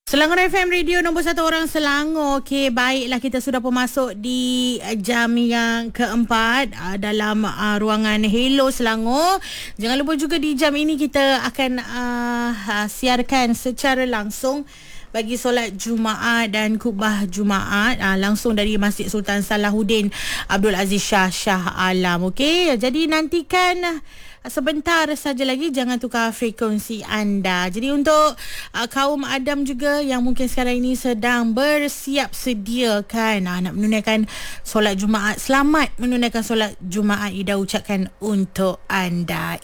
Selangor FM Radio nombor 1 orang Selangor. Okey, baiklah, kita sudah pun masuk di jam yang keempat dalam ruangan Hello Selangor. Jangan lupa juga di jam ini kita akan siarkan secara langsung bagi solat Jumaat dan khutbah Jumaat langsung dari Masjid Sultan Salahuddin Abdul Aziz Shah Alam. Okey, jadi nantikan sebentar saja lagi, jangan tukar frekuensi anda. Jadi untuk kaum Adam juga yang mungkin sekarang ini sedang bersiap sedia kan nak menunaikan solat Jumaat, selamat menunaikan solat Jumaat Ida ucapkan untuk anda.